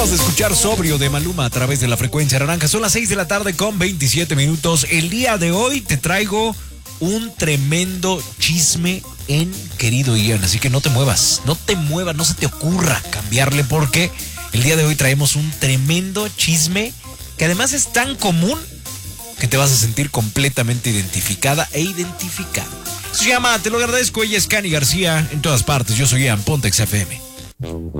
Vamos a escuchar Sobrio de Maluma a través de la frecuencia naranja. Son las 6 de la tarde con 27 minutos. El día de hoy te traigo un tremendo chisme en Querido Ian. Así que no te muevas, no se te ocurra cambiarle porque el día de hoy traemos un tremendo chisme que además es tan común que te vas a sentir completamente identificada e identificado. Se llama Te lo agradezco. Ella es Cani García en todas partes. Yo soy Ian Pontex FM.